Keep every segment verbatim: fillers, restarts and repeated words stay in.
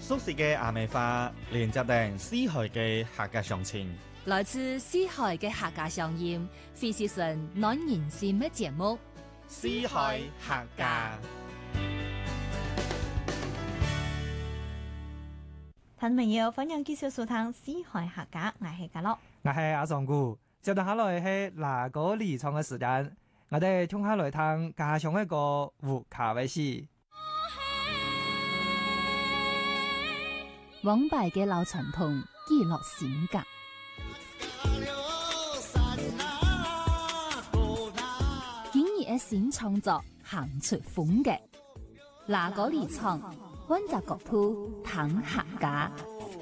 熟悉嘅阿美花，連接定詩海嘅客家鄉情。 來自詩海嘅客家鄉音，非是純暖人心嘅節目。 詩海客家， 聽眾朋友，歡迎繼續收聽詩海客家，我係家樂， 我係阿尚姑。接住下來係哪個離場嘅時間，我哋聽下來聽家鄉一個胡卡威士。 往敗嘅老傳統，記錄性格。今日嘅新創作，行出風格。哪個離場？溫習國鋪談客家。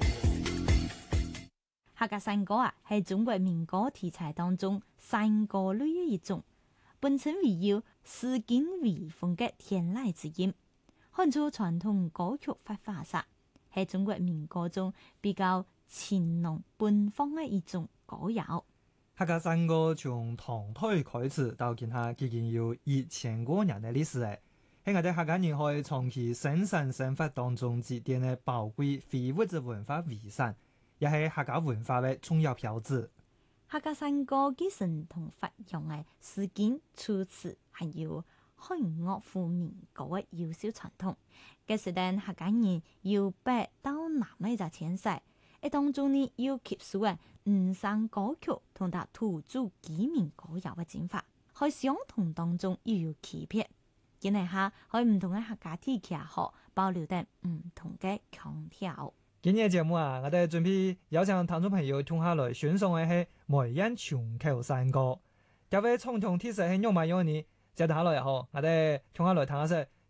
客家山歌啊，係中國民歌題材當中山歌類嘅一種，本身為有詩境微風嘅天籟之音，看出傳統歌曲發花色，係中國民歌中比較情濃奔放嘅一種歌謠。 客家山歌從唐代開始到今下，已經有一千多年嘅歷史誒，喺我哋客家人可以長期生產生活當中積澱嘅寶貴非物質文化遺產，也係客家文化嘅重要標誌。 客家山歌既神同發揚嘅詩境措辭，還有漢樂府民歌嘅優秀傳統。嘅時陣客家人由北到南嘅一個遷徙，喺當中呢要吸收嘅五山歌曲同埋土著居民歌謠嘅精華，喺相同當中又有區別。今日下喺唔同嘅客家地區學保留得唔同嘅腔調。 今日節目啊，我哋準備邀請聽眾朋友聽下來欣賞嘅係梅縣長口山歌。各位重重提示係用埋用呢，接下來後我哋聽下來聽下先。